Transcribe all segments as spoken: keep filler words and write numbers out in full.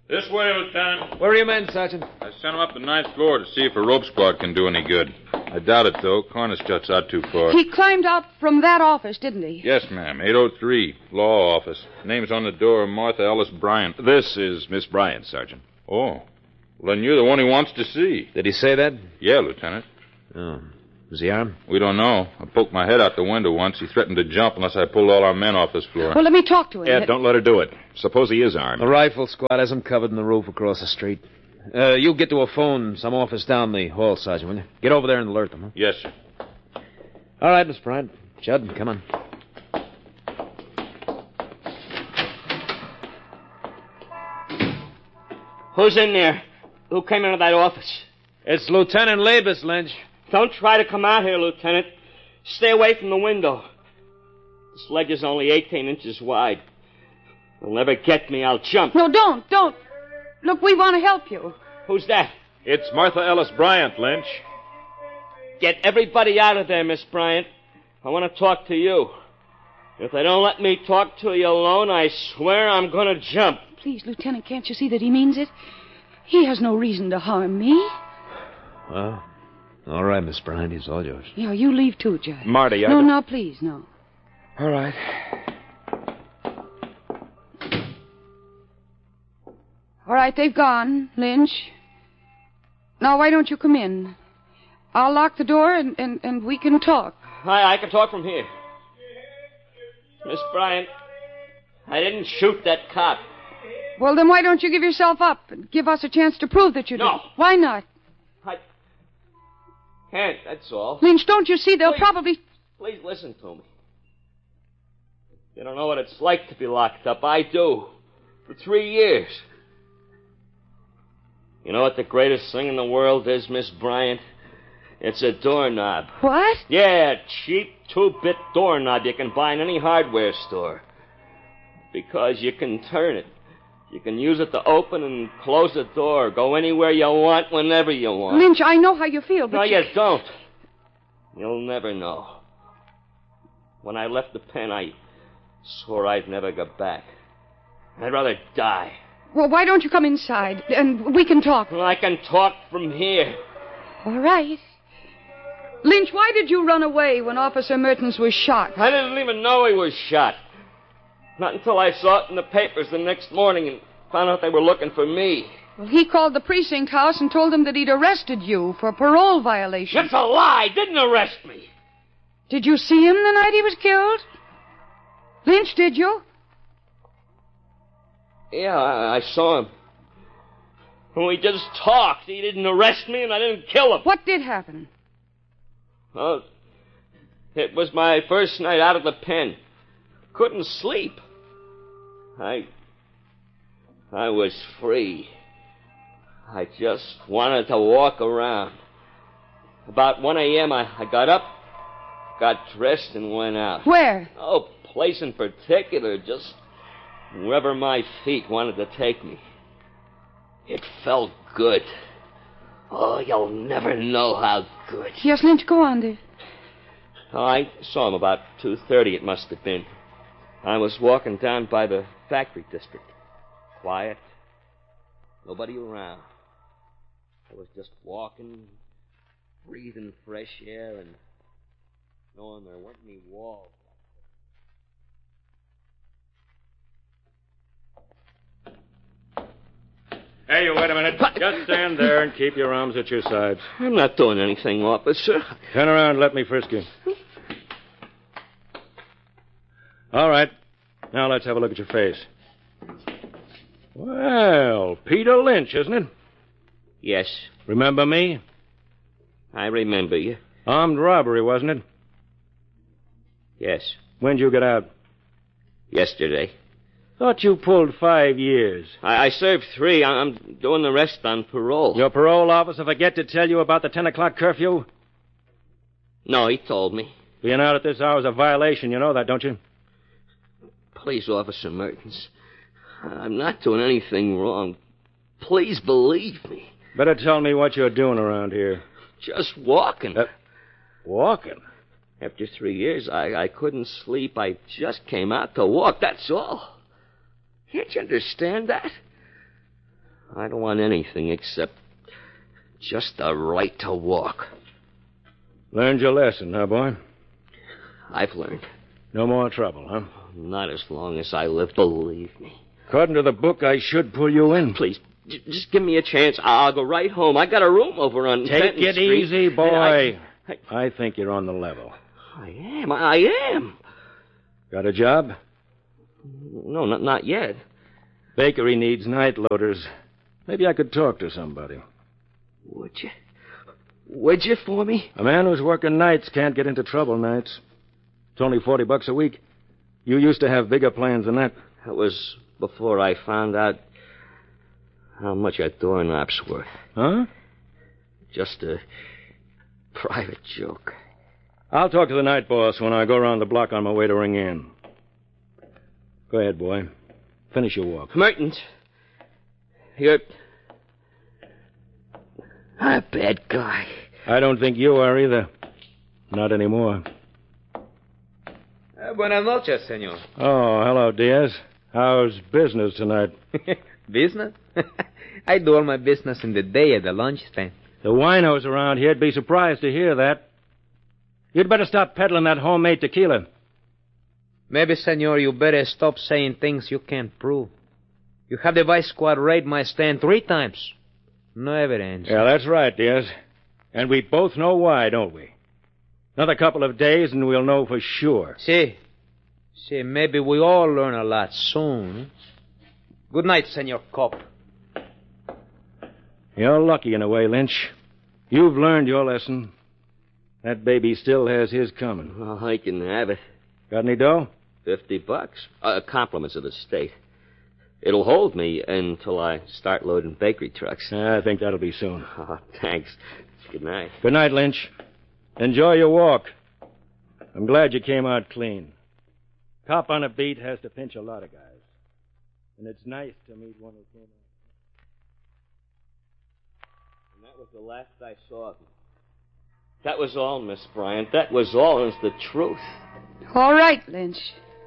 This way, Lieutenant. Where are your men, Sergeant? I sent them up the ninth floor to see if a rope squad can do any good. I doubt it, though. Cornice juts out too far. He climbed out from that office, didn't he? Yes, ma'am. eight oh three, law office. Name's on the door, Martha Ellis Bryant. This is Miss Bryant, Sergeant. Oh. Well, then you're the one he wants to see. Did he say that? Yeah, Lieutenant. Oh. Was he armed? We don't know. I poked my head out the window once. He threatened to jump unless I pulled all our men off this floor. Well, let me talk to him. Ed, don't let her do it. Suppose he is armed. The rifle squad has him covered in the roof across the street. Uh, you get to a phone, some office down the hall, Sergeant, will you? Get over there and alert them, huh? Yes, sir. All right, Miss Bryant. Judd, come on. Who's in there? Who came into that office? It's Lieutenant Labus, Lynch. Don't try to come out here, Lieutenant. Stay away from the window. This ledge is only eighteen inches wide. You'll never get me. I'll jump. No, don't, don't. Look, we want to help you. Who's that? It's Martha Ellis Bryant, Lynch. Get everybody out of there, Miss Bryant. I want to talk to you. If they don't let me talk to you alone, I swear I'm going to jump. Please, Lieutenant, can't you see that he means it? He has no reason to harm me. Well, all right, Miss Bryant. He's all yours. Yeah, you leave too, Judd. Marty, I... No, no, please, no. All right. All right, they've gone, Lynch. Now, why don't you come in? I'll lock the door and, and, and we can talk. I, I can talk from here. Miss Bryant, I didn't shoot that cop. Well, then why don't you give yourself up and give us a chance to prove that you did? No. Why not? I can't, that's all. Lynch, don't you see they'll Please. probably... Please listen to me. You don't know what it's like to be locked up. I do. For three years. You know what the greatest thing in the world is, Miss Bryant? It's a doorknob. What? Yeah, cheap two-bit doorknob you can buy in any hardware store. Because you can turn it. You can use it to open and close the door. Go anywhere you want, whenever you want. Lynch, I know how you feel, but No, you... you don't. You'll never know. When I left the pen, I swore I'd never go back. I'd rather die. Well, why don't you come inside and we can talk? Well, I can talk from here. All right. Lynch, why did you run away when Officer Mertens was shot? I didn't even know he was shot. Not until I saw it in the papers the next morning and found out they were looking for me. Well, he called the precinct house and told them that he'd arrested you for parole violation. That's a lie. Didn't arrest me. Did you see him the night he was killed? Lynch, did you? Yeah, I, I saw him. And we just talked. He didn't arrest me and I didn't kill him. What did happen? Well, it was my first night out of the pen. Couldn't sleep. I... I was free. I just wanted to walk around. About one a.m., I, I got up, got dressed, and went out. Where? No place in particular, just wherever my feet wanted to take me. It felt good. Oh, you'll never know how good. Yes, Lynch, go on, dear. Oh, I saw him about two thirty, it must have been. I was walking down by the factory district. Quiet. Nobody around. I was just walking, breathing fresh air, and knowing there weren't any walls. Hey, you wait a minute. Just stand there and keep your arms at your sides. I'm not doing anything, officer. Turn around and let me frisk you. All right. Now let's have a look at your face. Well, Peter Lynch, isn't it? Yes, Remember me? I remember you. Armed robbery, wasn't it? Yes, When'd you get out? yesterday. Thought you pulled five years. I, I served three. I- I'm doing the rest on parole. Your parole officer forget to tell you about the ten o'clock curfew? No, he told me. Being out at this hour is a violation. You know that, don't you? Please, Officer Mertens. I'm not doing anything wrong. Please believe me. Better tell me what you're doing around here. Just walking. Uh, walking? After three years, I, I couldn't sleep. I just came out to walk, that's all. Can't you understand that? I don't want anything except just the right to walk. Learned your lesson, huh, boy? I've learned. No more trouble, huh? Not as long as I live, believe me. According to the book, I should pull you in. Please, j- just give me a chance. I'll go right home. I got a room over on Take Fenton it Street. easy, boy. I, I, I think you're on the level. I am. I, I am. Got a job? No, not, not yet. Bakery needs night loaders. Maybe I could talk to somebody. Would you? Would you for me? A man who's working nights can't get into trouble nights. It's only forty bucks a week. You used to have bigger plans than that. That was before I found out how much a doorknob's worth. Huh? Just a private joke. I'll talk to the night boss when I go around the block on my way to Ring Inn. Go ahead, boy. Finish your walk. Mertens, you're not a bad guy. I don't think you are either. Not anymore. Uh, buenas noches, senor. Oh, hello, Diaz. How's business tonight? Business? I do all my business in the day at the lunchtime. The winos around here'd be surprised to hear that. You'd better stop peddling that homemade tequila. Maybe, senor, you better stop saying things you can't prove. You have the Vice Squad raid my stand three times. No evidence. Yeah, that's right, Diaz. And we both know why, don't we? Another couple of days and we'll know for sure. See, see, maybe we all learn a lot soon. Good night, senor cop. You're lucky in a way, Lynch. You've learned your lesson. That baby still has his coming. Well, I can have it. Got any dough? Fifty bucks. Uh, compliments of the state. It'll hold me until I start loading bakery trucks. I think that'll be soon. Oh, thanks. Good night. Good night, Lynch. Enjoy your walk. I'm glad you came out clean. Cop on a beat has to pinch a lot of guys. And it's nice to meet one who came out. And that was the last I saw of him. That was all, Miss Bryant. That was all. It's the truth. All right, Lynch.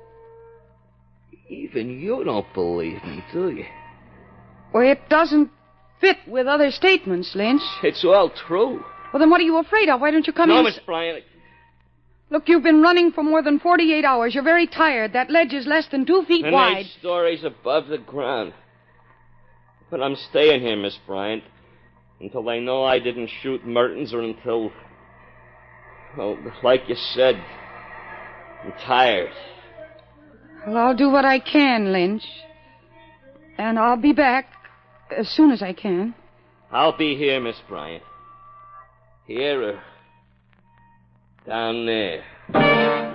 Even you don't believe me, do you? Well, it doesn't fit with other statements, Lynch. It's all true. Well, then what are you afraid of? Why don't you come no, in? Miss Bryant. Look, you've been running for more than forty-eight hours. You're very tired. That ledge is less than two feet And wide. eight stories above the ground. But I'm staying here, Miss Bryant, until they know I didn't shoot Mertens or until, well, like you said, I'm tired. Well, I'll do what I can, Lynch. And I'll be back as soon as I can. I'll be here, Miss Bryant. Here or down there.